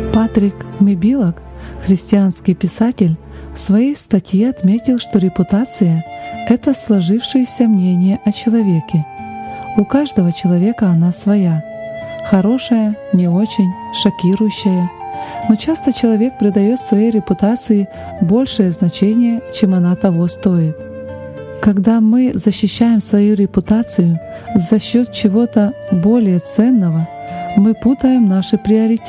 Патрик Мибилок, христианский писатель, в своей статье отметил, что репутация — это сложившееся мнение о человеке. У каждого человека она своя. Хорошая, не очень, шокирующая. Но часто человек придает своей репутации большее значение, чем она того стоит. Когда мы защищаем свою репутацию за счет чего-то более ценного, мы путаем наши приоритеты.